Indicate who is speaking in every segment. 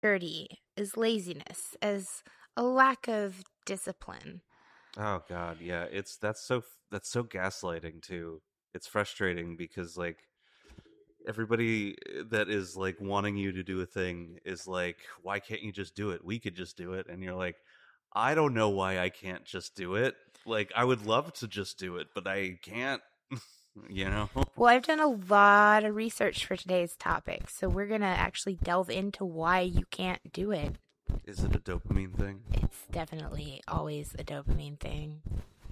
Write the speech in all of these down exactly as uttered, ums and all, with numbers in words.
Speaker 1: dirty, as laziness, as a lack of discipline.
Speaker 2: Oh God, yeah. It's that's so that's so gaslighting too. It's frustrating because like everybody that is like wanting you to do a thing is like, why can't you just do it? We could just do it. And you're like, I don't know why I can't just do it. Like I would love to just do it, but I can't, you know?
Speaker 1: Well, I've done a lot of research for today's topic, so we're going to actually delve into why you can't do it.
Speaker 2: Is it a dopamine thing?
Speaker 1: It's definitely always a dopamine thing.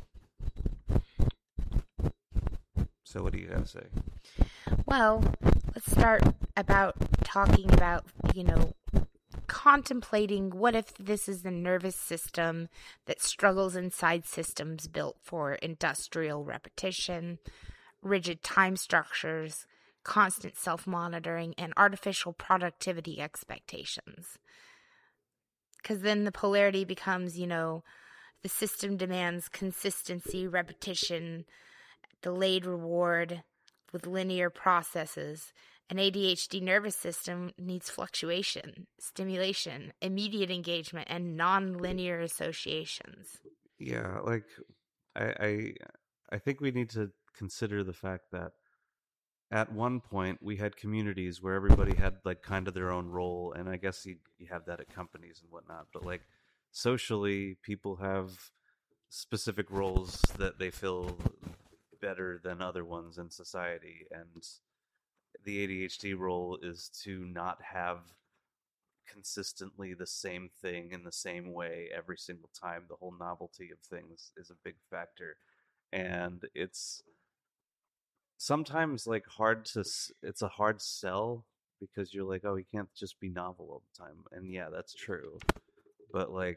Speaker 2: So what do you have to say?
Speaker 1: Well, let's start about talking about, you know, contemplating what if this is the nervous system that struggles inside systems built for industrial repetition, rigid time structures, constant self-monitoring, and artificial productivity expectations. Because then the polarity becomes, you know, the system demands consistency, repetition, delayed reward with linear processes. An A D H D nervous system needs fluctuation, stimulation, immediate engagement, and non-linear associations.
Speaker 2: Yeah, like I I I think we need to consider the fact that at one point we had communities where everybody had like kind of their own role, and I guess you you have that at companies and whatnot, but like socially people have specific roles that they feel better than other ones in society, and the A D H D role is to not have consistently the same thing in the same way every single time. The whole novelty of things is a big factor, and it's sometimes like hard to it's a hard sell because you're like, oh, he can't just be novel all the time. And yeah, that's true, but like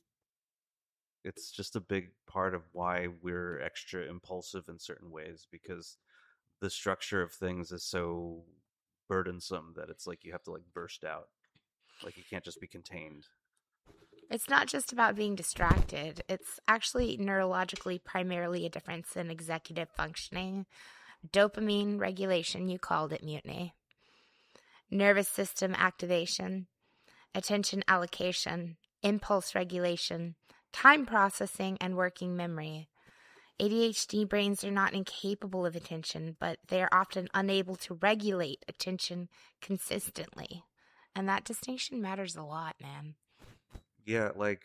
Speaker 2: it's just a big part of why we're extra impulsive in certain ways, because the structure of things is so burdensome that it's like you have to like burst out, like you can't just be contained.
Speaker 1: It's not just about being distracted. It's actually neurologically primarily a difference in executive functioning. Dopamine regulation, you called it mutiny. Nervous system activation, attention allocation, impulse regulation, time processing, and working memory. A D H D brains are not incapable of attention, but they are often unable to regulate attention consistently. And that distinction matters a lot, man.
Speaker 2: Yeah, like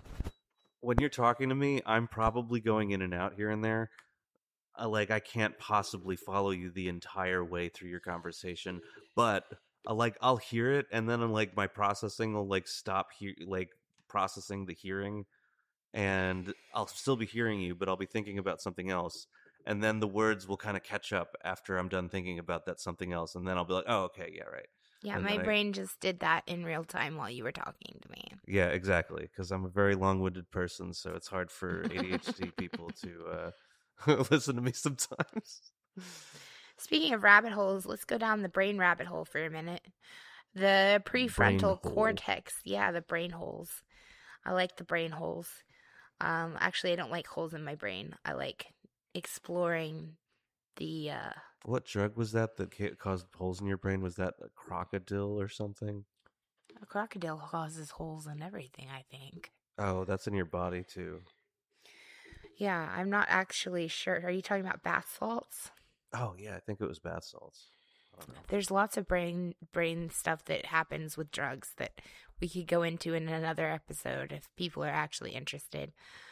Speaker 2: when you're talking to me, I'm probably going in and out here and there. Uh, like I can't possibly follow you the entire way through your conversation, but uh, like I'll hear it, and then I'm like my processing will like stop here, like processing the hearing, and I'll still be hearing you, but I'll be thinking about something else, and then the words will kind of catch up after I'm done thinking about that something else, and then I'll be like, oh, okay, yeah, right.
Speaker 1: Yeah,
Speaker 2: And
Speaker 1: my
Speaker 2: then I,
Speaker 1: brain just did that in real time while you were talking to me.
Speaker 2: yeah, exactly, because I'm a very long-winded person, so it's hard for A D H D people to uh, listen to me sometimes.
Speaker 1: Speaking of rabbit holes, let's go down the brain rabbit hole for a minute. The
Speaker 2: Brain
Speaker 1: prefrontal
Speaker 2: hole.
Speaker 1: cortex. Yeah, the brain holes. I like the brain holes. Um, actually, I don't like holes in my brain. I like exploring the. Uh,
Speaker 2: What drug was that that ca- caused holes in your brain? Was that a crocodile or something?
Speaker 1: a crocodile causes holes in everything, I think.
Speaker 2: Oh, that's in your body too.
Speaker 1: Yeah, I'm not actually sure. Are you talking about bath salts?
Speaker 2: Oh yeah, I think it was bath salts. I don't know.
Speaker 1: There's lots of brain brain stuff that happens with drugs that we could go into in another episode if people are actually interested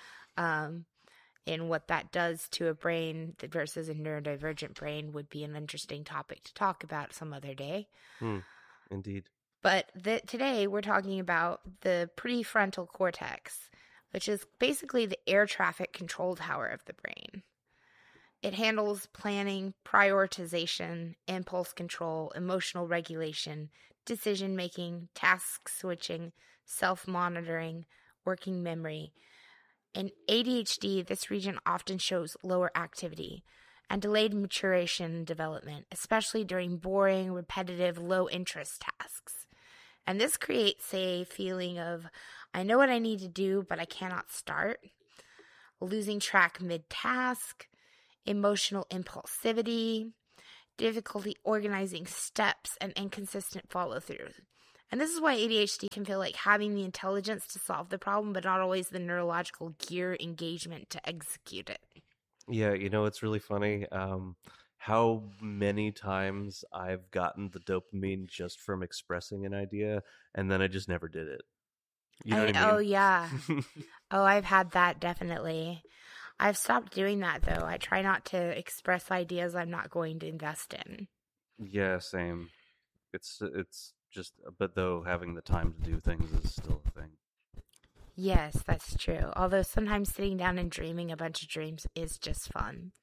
Speaker 1: um, in what that does to a brain versus a neurodivergent brain would be an interesting topic to talk about some other day.
Speaker 2: Hmm. Indeed.
Speaker 1: But the, today we're talking about the prefrontal cortex, which is basically the air traffic control tower of the brain. It handles planning, prioritization, impulse control, emotional regulation, decision-making, task switching, self-monitoring, working memory. In A D H D, this region often shows lower activity and delayed maturation and development, especially during boring, repetitive, low-interest tasks. And this creates a feeling of, I know what I need to do, but I cannot start, losing track mid-task, emotional impulsivity, difficulty organizing steps, and inconsistent follow-through. And this is why A D H D can feel like having the intelligence to solve the problem, but not always the neurological gear engagement to execute it.
Speaker 3: Yeah, you know, it's really funny um, how many times I've gotten the dopamine just from expressing an idea, and then I just never did it. You know
Speaker 1: I,
Speaker 3: what I mean?
Speaker 1: Oh, yeah. Oh, I've had that, definitely. I've stopped doing that, though. I try not to express ideas I'm not going to invest in.
Speaker 2: Yeah, same. It's it's just, but though having the time to do things is still a thing.
Speaker 1: Yes, that's true. Although sometimes sitting down and dreaming a bunch of dreams is just fun.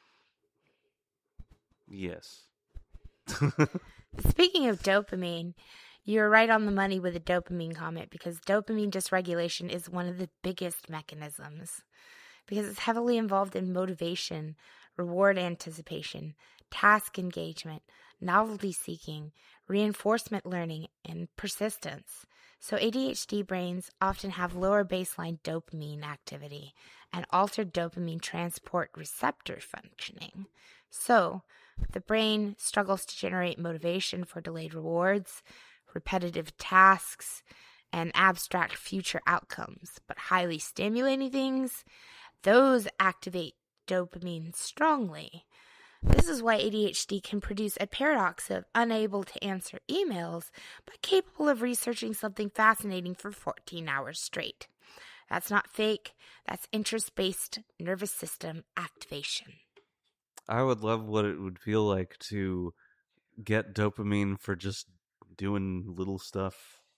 Speaker 2: Yes.
Speaker 1: Speaking of dopamine, you're right on the money with the dopamine comment, because dopamine dysregulation is one of the biggest mechanisms, because it's heavily involved in motivation, reward anticipation, task engagement, novelty seeking, reinforcement learning, and persistence. So A D H D brains often have lower baseline dopamine activity and altered dopamine transport receptor functioning. So the brain struggles to generate motivation for delayed rewards, repetitive tasks, and abstract future outcomes. But highly stimulating things, those activate dopamine strongly. This is why A D H D can produce a paradox of unable to answer emails, but capable of researching something fascinating for fourteen hours straight. That's not fake. That's interest-based nervous system activation.
Speaker 2: I would love what it would feel like to get dopamine for just doing little stuff.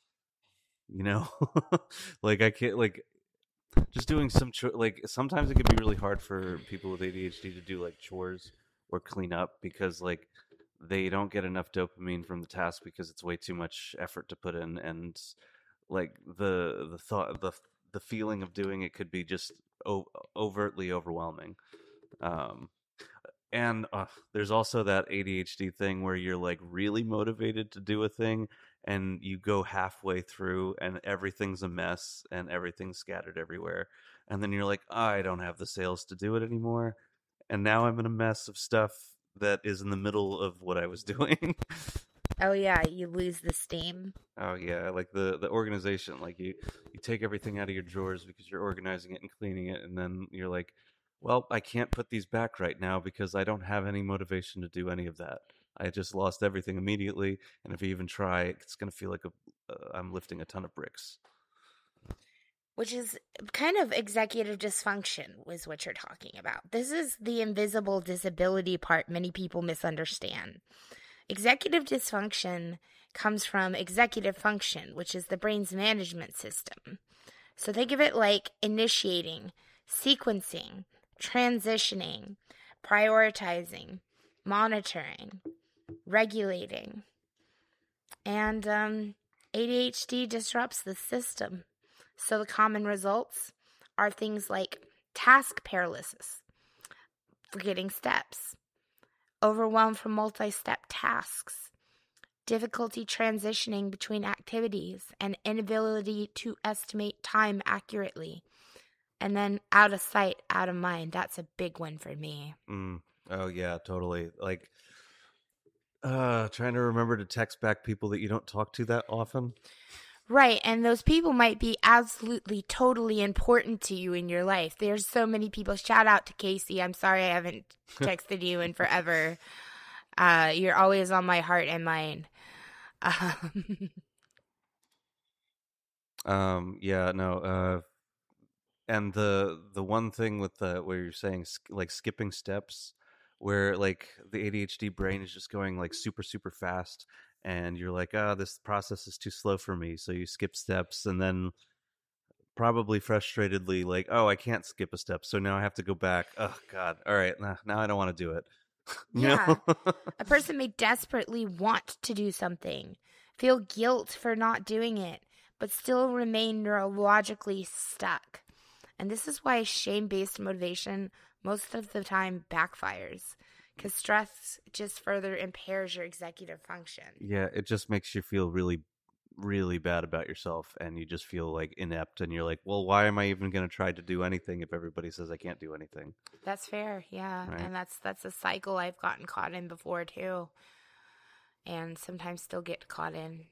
Speaker 2: You know, like I can't like just doing some cho- like sometimes it can be really hard for people with A D H D to do like chores or clean up, because like they don't get enough dopamine from the task because it's way too much effort to put in, and like the the thought the the feeling of doing it could be just o- overtly overwhelming. Um, and uh, there's also that A D H D thing where you're like really motivated to do a thing, and you go halfway through and everything's a mess and everything's scattered everywhere, and then you're like, oh, I don't have the sales to do it anymore, and now I'm in a mess of stuff that is in the middle of what I was doing.
Speaker 1: Oh yeah, you lose the steam.
Speaker 2: Oh yeah, like the the organization, like you you take everything out of your drawers because you're organizing it and cleaning it, and then you're like, well, I can't put these back right now because I don't have any motivation to do any of that. I just lost everything immediately, and if I even try, it's going to feel like a, uh, I'm lifting a ton of bricks.
Speaker 1: Which is kind of executive dysfunction, was what you're talking about. This is the invisible disability part many people misunderstand. Executive dysfunction comes from executive function, which is the brain's management system. So think of it like initiating, sequencing, transitioning, prioritizing, monitoring, regulating. And um, A D H D disrupts the system. So the common results are things like task paralysis, forgetting steps, overwhelm from multi-step tasks, difficulty transitioning between activities, and inability to estimate time accurately. And then out of sight, out of mind. That's a big one for me.
Speaker 2: Mm. Oh yeah, totally. Like, uh, trying to remember to text back people that you don't talk to that often.
Speaker 1: Right, and those people might be absolutely, totally important to you in your life. There's so many people. Shout out to Casey. I'm sorry I haven't texted you in forever. Uh, you're always on my heart and mind. Um,
Speaker 2: um yeah, no. Uh, and the the one thing with the where you're saying like skipping steps, where like the A D H D brain is just going like super super fast, and you're like, ah, oh, this process is too slow for me, so you skip steps, and then probably frustratedly like, oh, I can't skip a step, so now I have to go back. Oh god, all right, nah, now I don't want to do it.
Speaker 1: yeah, a person may desperately want to do something, feel guilt for not doing it, but still remain neurologically stuck. And this is why shame-based motivation most of the time backfires, because stress just further impairs your executive function.
Speaker 2: Yeah, it just makes you feel really, really bad about yourself, and you just feel like inept, and you're like, well, why am I even going to try to do anything if everybody says I can't do anything?
Speaker 1: That's fair, yeah.
Speaker 2: Right.
Speaker 1: And that's that's a cycle I've gotten caught in before, too. And sometimes still get caught in.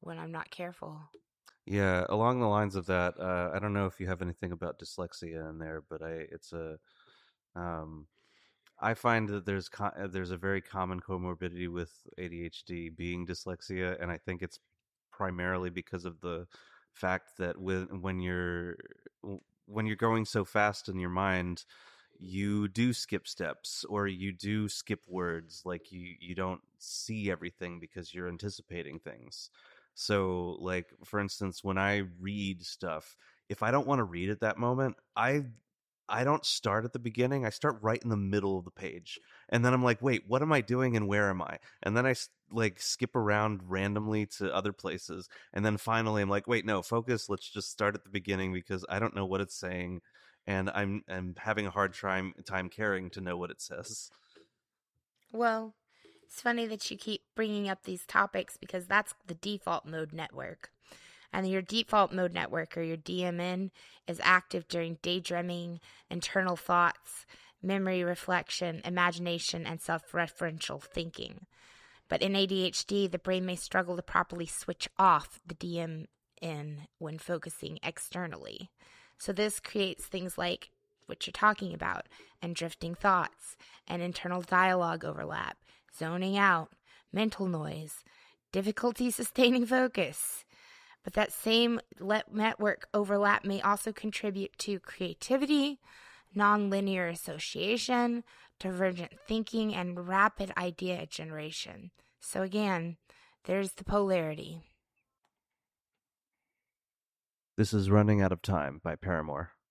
Speaker 1: when I'm not careful.
Speaker 2: Yeah, along the lines of that, uh, I don't know if you have anything about dyslexia in there, but I it's a um, I find that there's co- uh, there's a very common comorbidity with A D H D being dyslexia, and I think it's primarily because of the fact that when when you're when you're going so fast in your mind, you do skip steps or you do skip words, like you you don't see everything because you're anticipating things. So, like for instance, when I read stuff, if I don't want to read at that moment, I I don't start at the beginning. I start right in the middle of the page. And then I'm like, wait, what am I doing and where am I? And then I like skip around randomly to other places. And then finally I'm like, wait, no, focus. Let's just start at the beginning because I don't know what it's saying. And I'm, I'm having a hard time, time caring to know what it says.
Speaker 1: Well, it's funny that you keep bringing up these topics because that's the default mode network. And your default mode network, or your D M N, is active during daydreaming, internal thoughts, memory reflection, imagination, and self-referential thinking. But in A D H D, the brain may struggle to properly switch off the D M N when focusing externally. So this creates things like what you're talking about, and drifting thoughts, and internal dialogue overlap, zoning out, mental noise, difficulty sustaining focus. But that same network overlap may also contribute to creativity, nonlinear association, divergent thinking, and rapid idea generation. So again, there's the polarity.
Speaker 2: This is Running Out of Time by Paramore.